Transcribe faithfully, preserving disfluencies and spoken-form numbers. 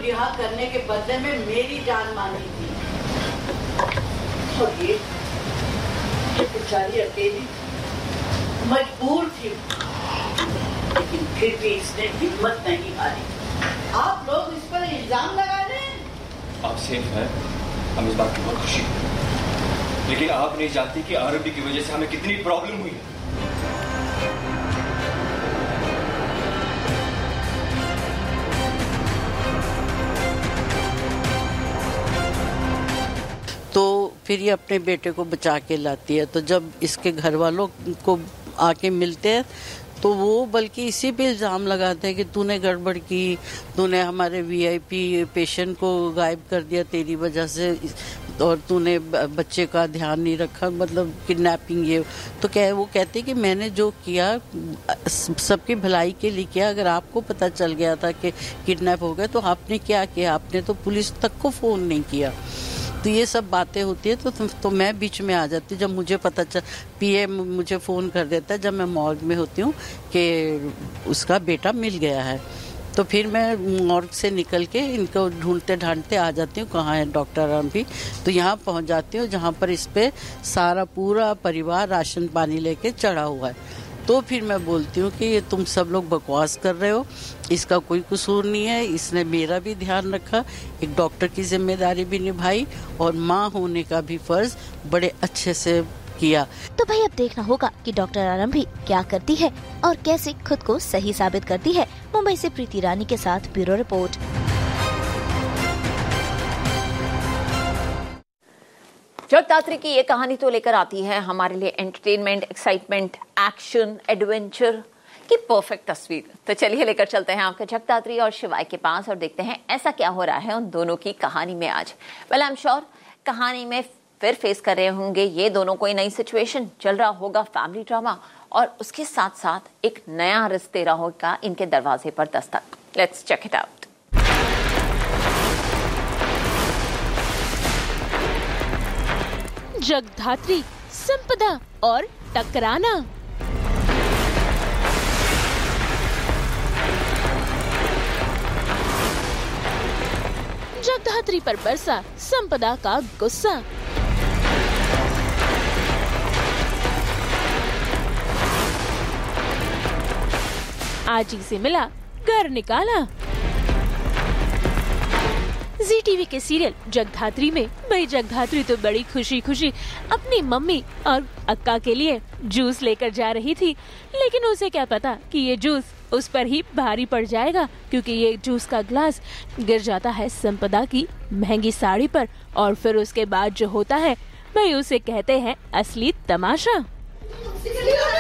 रिहा करने के बदले में मेरी जान मांगी थी। और ये, ये बेचारी अकेली मजबूर थी, लेकिन फिर भी इसने हिम्मत नहीं हारी। आप लोग इस पर इल्जाम लगा रहे हैं। आप सेफ हैं, हम इस बात की बहुत खुशी है, लेकिन आप नहीं जानती कि आरबी की वजह से हमें कितनी प्रॉब्लम हुई है। तो फिर ये अपने बेटे को बचा के लाती है। तो जब इसके घर वालों को आके मिलते हैं तो वो बल्कि इसी पे इल्ज़ाम लगाते हैं कि तूने गड़बड़ की, तूने हमारे वीआईपी पेशेंट को गायब कर दिया तेरी वजह से, और तूने बच्चे का ध्यान नहीं रखा, मतलब किडनैपिंग ये। तो क्या वो कहते कि मैंने जो किया सबकी भलाई के लिए किया। अगर आपको पता चल गया था कि किडनैप हो गए तो आपने क्या किया? आपने तो पुलिस तक को फ़ोन नहीं किया। तो ये सब बातें होती है। तो तो मैं बीच में आ जाती हूँ। जब मुझे पता चल, पीए मुझे फ़ोन कर देता है जब मैं मॉर्ग में होती हूँ कि उसका बेटा मिल गया है। तो फिर मैं मॉर्ग से निकल के इनको ढूंढते ढांढते आ जाती हूँ कहाँ है डॉक्टर आरबी। तो यहाँ पहुँच जाती हूँ जहाँ पर इस पे सारा पूरा परिवार राशन पानी लेके चढ़ा हुआ है। तो फिर मैं बोलती हूँ कि ये तुम सब लोग बकवास कर रहे हो, इसका कोई कसूर नहीं है, इसने मेरा भी ध्यान रखा, एक डॉक्टर की जिम्मेदारी भी निभाई और माँ होने का भी फर्ज बड़े अच्छे से किया। तो भाई अब देखना होगा कि डॉक्टर आरंभी क्या करती है और कैसे खुद को सही साबित करती है। मुंबई से प्रीति रानी के साथ ब्यूरो रिपोर्ट। जगदात्री की ये कहानी तो लेकर आती है हमारे लिए एंटरटेनमेंट, एक्साइटमेंट, एक्शन, एडवेंचर की परफेक्ट तस्वीर। तो चलिए लेकर चलते हैं आपके जगदात्री और शिवाय के पास और देखते हैं ऐसा क्या हो रहा है उन दोनों की कहानी में आज। वेल आई एम श्योर कहानी में फिर फेस कर रहे होंगे ये दोनों कोई नई सिचुएशन, चल रहा होगा फैमिली ड्रामा और उसके साथ साथ एक नया रिश्तेरा होगा इनके दरवाजे पर Dastak. Let's check it out. Jagaddhatri, संपदा और टकराना। जगधात्री पर बरसा संपदा का गुस्सा। आज ही से मिला, घर निकाला। जी टीवी के सीरियल जगधात्री में भाई जगधात्री तो बड़ी खुशी खुशी अपनी मम्मी और अक्का के लिए जूस लेकर जा रही थी, लेकिन उसे क्या पता कि ये जूस उस पर ही भारी पड़ जाएगा, क्योंकि ये जूस का ग्लास गिर जाता है संपदा की महंगी साड़ी पर और फिर उसके बाद जो होता है भाई उसे कहते हैं असली तमाशा।